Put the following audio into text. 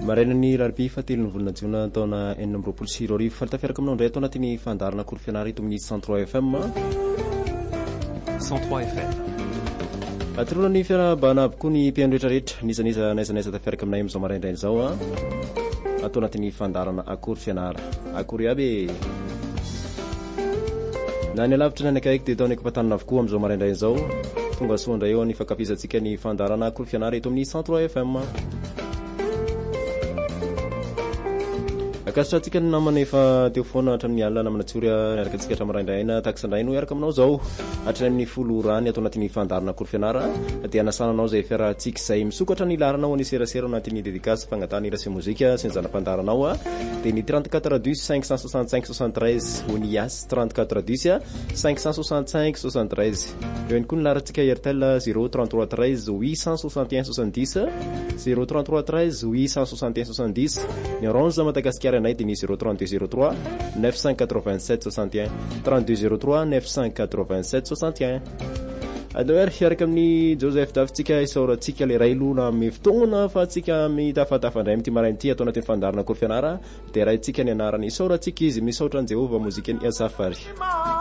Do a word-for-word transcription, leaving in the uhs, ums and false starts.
maraina ny larbi fatelo ny volana jiona taona enina amby roapolo sy roa arivo falitafiaraka aminao indray atao anatin'ny fandarana koro fianara eto amin'ny cent trois F M cent trois F M atorona ny fiarabana aby koa ny mpiaino rehetrarehetra nizaniza naizanaiza tafiaraka aminay am'izao maraindray zao a atao anatin'ny fandarana akoro fianara akory aby na ny alavitra ny akaiky dia taony akampatanina avokoa am'izao maraindray zao tonga soa indray eo ny fankafizantsika ny fandarana akoro fianara eto amin'ny cent trois F M akasitratsika ny namana efa teo foana hatramin'ny alina namana tsory niaraka antsika hatramin'raindraina takisandray no iaraka aminao zao hatrany amin'ny folo rany atao anatin'ny fandarana koro fianara dia anasananao zay fiarahantsika izay misokatra ny laranao any serasera anatin'ny dédicace fagnatany rase mozika sy ny zanam-pandaranao a dia ny trente-quatre dix cinq cent soixante-cinq soixante-treize onias trente-quatre dix cinq cent soixante-cinq soixante-treize eo ihany koa ny larantsika airtel zéro trente-trois treize huit cent soixante et un soixante-dix zéro trente-trois treize huit cent soixante et un soixante-dix ny orange Madagasikara anay dia ny zéro trente-deux zéro trois neuf cent quatre-vingt-sept soixante et un trente-deux zéro trois neuf cent quatre-vingt-sept soixante et un allo er hiaraka amin'ny Joseph dafintsika isaorantsika le ray lona amin'ny fotoana fa tsika mitafatafa indray amin'ity marain'ity atao anatin'ny fandarana koro fianara dia raintsika ny anarany isaorantsika izy misaotra ny Jehova mozika ny Safari